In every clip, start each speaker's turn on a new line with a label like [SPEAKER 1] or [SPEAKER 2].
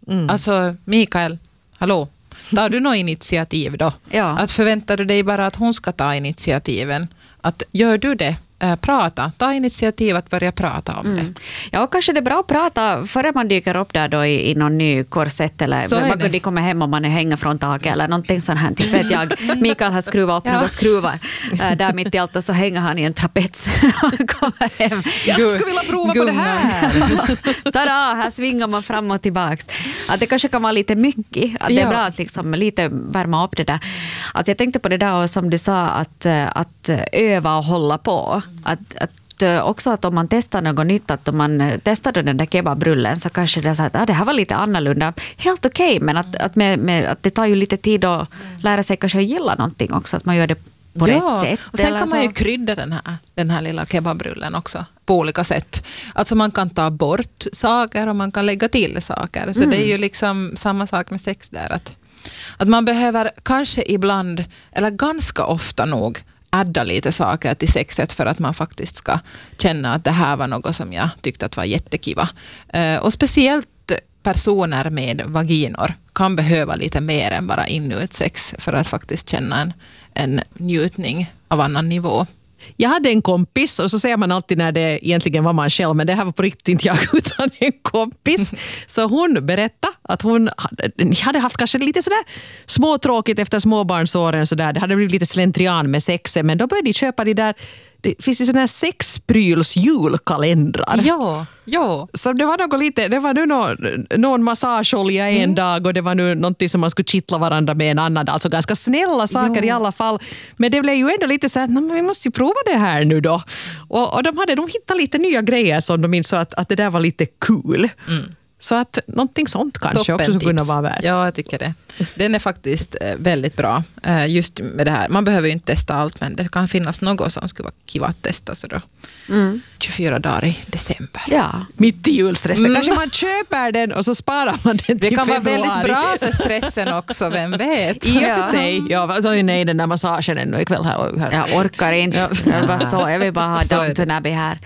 [SPEAKER 1] Alltså Mikael, hallå, tar du något initiativ då?
[SPEAKER 2] Ja.
[SPEAKER 1] Att förväntar du dig bara att hon ska ta initiativen? Att gör du det? Ta initiativ att börja prata om det.
[SPEAKER 2] Ja, och kanske det är bra att prata före man dyker upp där då i någon ny korsett eller de kommer hem och man hänger från taket eller någonting sånt här. Typ vet jag, Mikael har skruvat upp några skruvar där mitt i allt och så hänger han i en trapets och kommer hem. Jag skulle vilja prova på det här. Tada, här svingar man fram och tillbaks. Att det kanske kan vara lite mycket. Att det är bra att liksom lite värma upp det där. Att jag tänkte på det där och som du sa att öva och hålla på. Att också att om man testar något nytt, att om man testade den där kebabbrullen så kanske det är så att det här var lite annorlunda. Helt okej, men att det tar ju lite tid att lära sig kanske att gilla någonting också, att man gör det på rätt sätt.
[SPEAKER 1] Och sen kan man ju krydda den här lilla kebabbrullen också på olika sätt. Alltså man kan ta bort saker och man kan lägga till saker. Så det är ju liksom samma sak med sex där. Att man behöver kanske ibland, eller ganska ofta nog, adda lite saker till sexet för att man faktiskt ska känna att det här var något som jag tyckte att var jättekiva. Och speciellt personer med vaginor kan behöva lite mer än bara inut sex för att faktiskt känna en njutning av annan nivå.
[SPEAKER 3] Jag hade en kompis, och så säger man alltid när det egentligen var man själv, men det här var på riktigt inte jag utan en kompis. Så hon berättade att hon hade haft kanske lite sådär småtråkigt efter småbarnsåren. Sådär. Det hade blivit lite slentrian med sexet, men då började de köpa de där, det finns ju sådana här sexpryls julkalendrar.
[SPEAKER 1] Ja.
[SPEAKER 3] Så det var något lite, det var nu någon massageolja en dag och det var nu någonting som man skulle kittla varandra med en annan dag. Alltså ganska snälla saker i alla fall. Men det blev ju ändå lite så att vi måste ju prova det här nu då. Och de hittade lite nya grejer som de insåg att det där var lite cool. Så att någonting sånt kanske också skulle kunna vara värt.
[SPEAKER 1] Ja, jag tycker det. Den är faktiskt väldigt bra. Just med det här. Man behöver ju inte testa allt, men det kan finnas något som skulle vara kiva att testa. Så då 24 dagar i december.
[SPEAKER 2] Ja.
[SPEAKER 3] Mitt i julstressen. Kanske man köper den och så sparar man den till
[SPEAKER 1] det kan
[SPEAKER 3] februari.
[SPEAKER 1] vara väldigt bra för stressen också, vem vet?
[SPEAKER 3] I och för sig. Ja, så nej, den där massagen ännu ikväll här.
[SPEAKER 2] Jag orkar inte. Jag vill bara ha Downton Abbey här.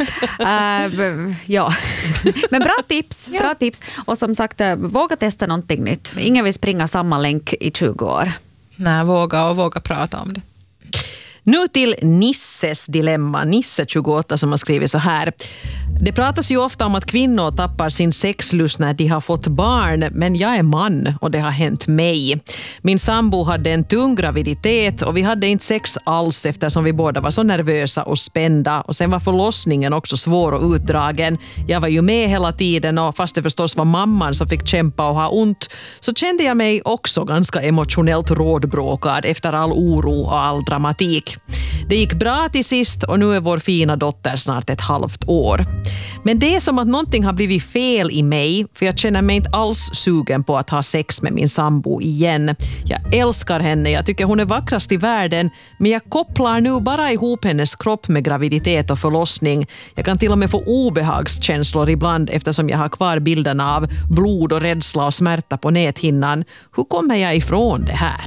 [SPEAKER 2] Ja. Men bra tips. Bra tips. Och som sagt, våga testa någonting nytt. Ingen vill springa samma länk i 20 år.
[SPEAKER 1] Nej, våga prata om det.
[SPEAKER 3] Nu till Nisses dilemma. Nisse 28 som har skrivit så här. Det pratas ju ofta om att kvinnor tappar sin sexlust när de har fått barn, men jag är man och det har hänt mig. Min sambo hade en tung graviditet och vi hade inte sex alls eftersom vi båda var så nervösa och spända, och sen var förlossningen också svår och utdragen. Jag var ju med hela tiden och fast det förstås var mamman som fick kämpa och ha ont, så kände jag mig också ganska emotionellt rådbråkad efter all oro och all dramatik. Det gick bra till sist och nu är vår fina dotter snart 1,5 år. Men det är som att någonting har blivit fel i mig, för jag känner mig inte alls sugen på att ha sex med min sambo igen. Jag älskar henne, jag tycker hon är vackrast i världen, men jag kopplar nu bara ihop hennes kropp med graviditet och förlossning. Jag kan till och med få obehagskänslor ibland eftersom jag har kvar bilderna av blod och rädsla och smärta på näthinnan. Hur kommer jag ifrån det här?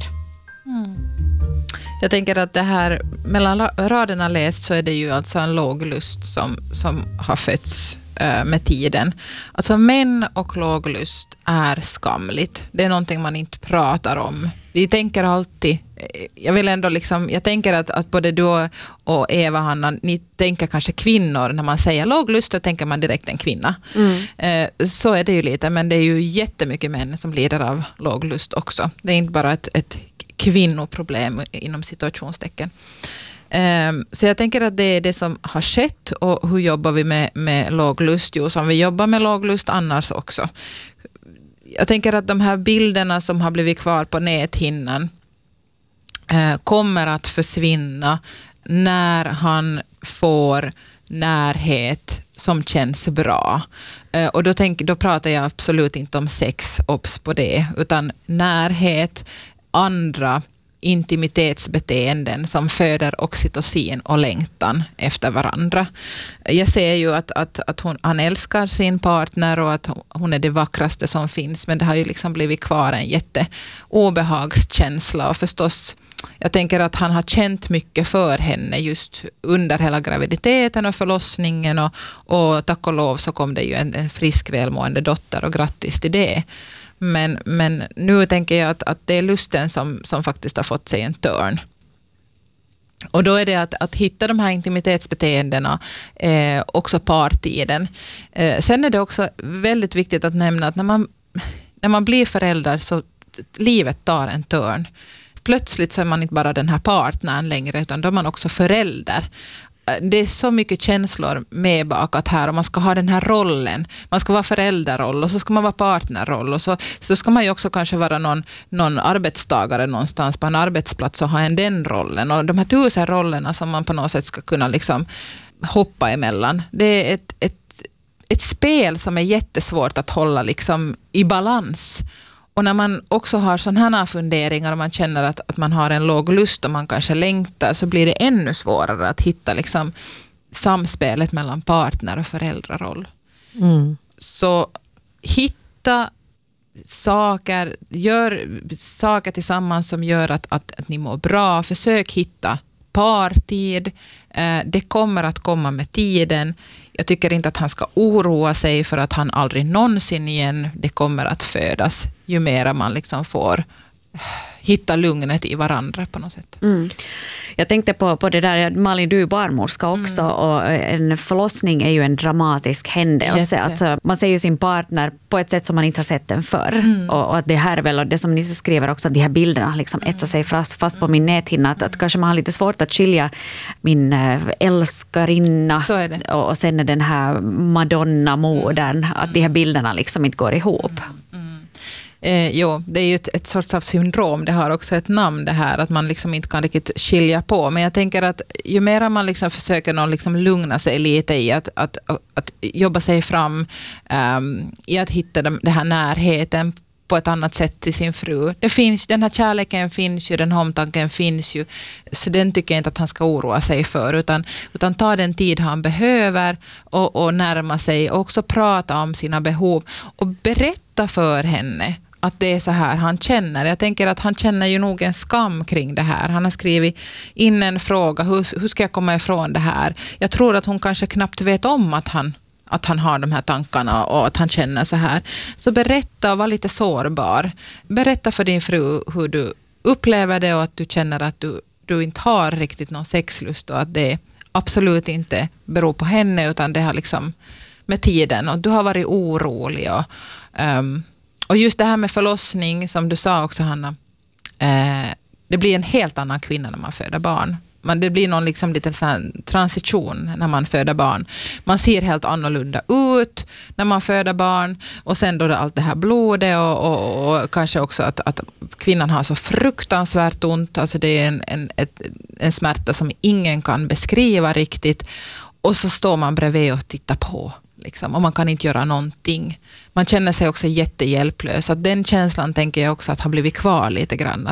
[SPEAKER 1] Jag tänker att det här, mellan raderna läst så är det ju alltså en låg lust som har fötts med tiden. Alltså män och låg lust är skamligt. Det är någonting man inte pratar om. Vi tänker alltid, jag tänker att både du och Eva, Hanna, ni tänker kanske kvinnor. När man säger låg lust, då tänker man direkt en kvinna. Så är det ju lite, men det är ju jättemycket män som lider av låg lust också. Det är inte bara ett kvinnoproblem inom situationstecken. Så jag tänker att det är det som har skett, och hur jobbar vi med låg lust? Jo, som vi jobbar med låg lust annars också. Jag tänker att de här bilderna som har blivit kvar på näthinnan kommer att försvinna när han får närhet som känns bra. Och då pratar jag absolut inte om sex, obs på det, utan närhet, andra intimitetsbeteenden som föder oxytocin och längtan efter varandra. Jag ser ju att han älskar sin partner och att hon är det vackraste som finns, men det har ju liksom blivit kvar en jätteobehagskänsla, och förstås jag tänker att han har känt mycket för henne just under hela graviditeten och förlossningen och tack och lov så kom det ju en frisk välmående dotter och grattis till det. Men nu tänker jag att det är lusten som faktiskt har fått sig en törn. Och då är det att hitta de här intimitetsbeteendena, också partiden. Sen är det också väldigt viktigt att nämna att när man blir förälder så livet tar en törn. Plötsligt så är man inte bara den här partnern längre utan då är man också förälder. Det är så mycket känslor medbakat här och man ska ha den här rollen. Man ska vara föräldraroll och så ska man vara partnerroll och så ska man ju också kanske vara någon arbetstagare någonstans på en arbetsplats och ha den rollen. Och de här 1000 rollerna som man på något sätt ska kunna liksom hoppa emellan. Det är ett spel som är jättesvårt att hålla liksom i balans. Och när man också har sådana här funderingar och man känner att man har en låg lust och man kanske längtar så blir det ännu svårare att hitta liksom samspelet mellan partner och föräldraroll. Så hitta saker, gör saker tillsammans som gör att ni mår bra. Försök hitta partid. Det kommer att komma med tiden. Jag tycker inte att han ska oroa sig för att han aldrig någonsin igen det kommer att födas. Ju mer man liksom får hitta lugnet i varandra på något sätt.
[SPEAKER 2] Jag tänkte på det där, Malin, du är barnmorska också och en förlossning är ju en dramatisk händelse. Alltså, man ser ju sin partner på ett sätt som man inte har sett den förr. Och att det här är väl, och det som ni skriver också, att de här bilderna liksom etsar sig fast på min näthinna. Att kanske man har lite svårt att skilja min älskarinna och sen är den här Madonna-modern. Att de här bilderna liksom inte går ihop.
[SPEAKER 1] Jo, det är ju ett sorts av syndrom. Det har också ett namn det här, att man liksom inte kan riktigt skilja på. Men jag tänker att ju mer man liksom försöker liksom lugna sig lite i att jobba sig fram i att hitta den här närheten på ett annat sätt till sin fru. Det finns, den här kärleken finns ju, den omtanken finns ju. Så den tycker jag inte att han ska oroa sig för. Utan ta den tid han behöver och närma sig och också prata om sina behov. Och berätta för henne att det är så här han känner. Jag tänker att han känner ju nog en skam kring det här. Han har skrivit in en fråga, hur ska jag komma ifrån det här? Jag tror att hon kanske knappt vet om att han har de här tankarna och att han känner så här. Så berätta och var lite sårbar. Berätta för din fru hur du upplever det och att du känner att du inte har riktigt någon sexlust och att det absolut inte beror på henne utan det har liksom med tiden och du har varit orolig och just det här med förlossning som du sa också, Hanna, det blir en helt annan kvinna när man föder barn. Det blir någon liksom lite så här transition när man föder barn. Man ser helt annorlunda ut när man föder barn och sen då allt det här blodet och kanske också att kvinnan har så fruktansvärt ont. Alltså det är en smärta som ingen kan beskriva riktigt och så står man bredvid och tittar på. Liksom, och man kan inte göra någonting. Man känner sig också jättehjälplös. Att den känslan tänker jag också att har blivit kvar lite grann.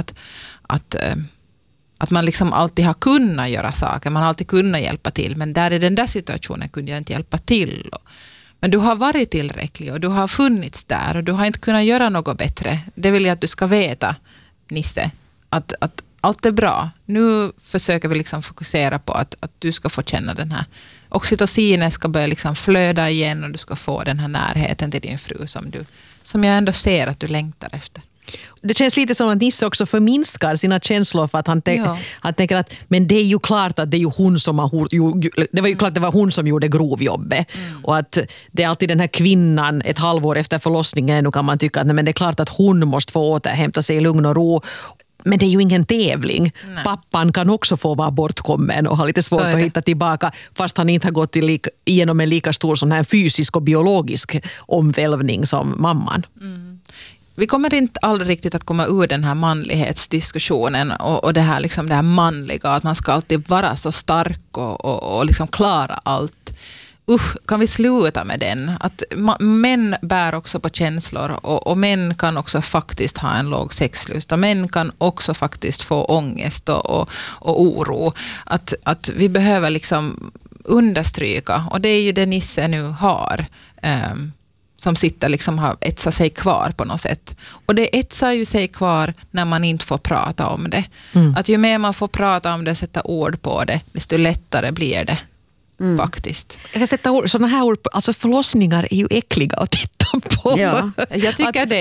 [SPEAKER 1] Att man liksom alltid har kunnat göra saker. Man har alltid kunnat hjälpa till. Men där i den där situationen kunde jag inte hjälpa till. Men du har varit tillräcklig och du har funnits där. Och du har inte kunnat göra något bättre. Det vill jag att du ska veta, Nisse. Att allt är bra. Nu försöker vi liksom fokusera på att du ska få känna den här oxytocinet ska börja liksom flöda igen och du ska få den här närheten till din fru som jag ändå ser att du längtar efter.
[SPEAKER 3] Det känns lite som att Nisse också förminskar sina känslor för att han tänker att men det är ju klart att det är ju hon som det var ju klart att det var hon som gjorde grovjobbet och att det är alltid den här kvinnan ett halvår efter förlossningen och kan man tycka att nej, men det är klart att hon måste få återhämta sig i lugn och ro. Men det är ju ingen tävling. Nej. Pappan kan också få vara bortkommen och ha lite svårt att hitta tillbaka fast han inte har gått igenom en lika stor sån här fysisk och biologisk omvälvning som mamman.
[SPEAKER 1] Vi kommer inte aldrig riktigt att komma ur den här manlighetsdiskussionen och det här, liksom det här manliga, att man ska alltid vara så stark och liksom klara allt. Kan vi sluta med den? Att män bär också på känslor och män kan också faktiskt ha en låg sexlust och män kan också faktiskt få ångest och oro. Att vi behöver liksom understryka och det är ju det Nisse nu har. som sitter liksom har etsat sig kvar på något sätt. Och det etsar ju sig kvar när man inte får prata om det. Att ju mer man får prata om det, sätta ord på det, desto lättare blir det. Faktiskt.
[SPEAKER 3] Jag kan sätta sådana här ord på, alltså förlossningar är ju äckliga att titta på.
[SPEAKER 1] Ja, jag tycker det